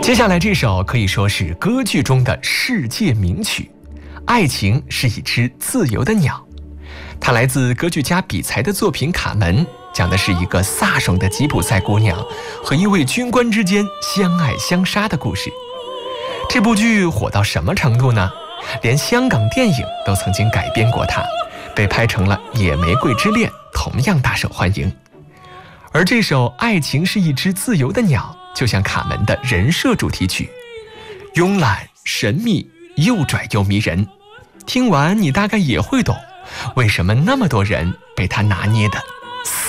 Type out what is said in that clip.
接下来这首可以说是歌剧中的世界名曲，爱情是一只自由的鸟。它来自歌剧家比才的作品《卡门》，讲的是一个飒爽的吉普赛姑娘和一位军官之间相爱相杀的故事。这部剧火到什么程度呢？连香港电影都曾经改编过它，被拍成了《野玫瑰之恋》，同样大受欢迎。而这首《爱情是一只自由的鸟》就像卡门的人设主题曲，慵懒神秘又拽又迷人。听完你大概也会懂为什么那么多人被他拿捏的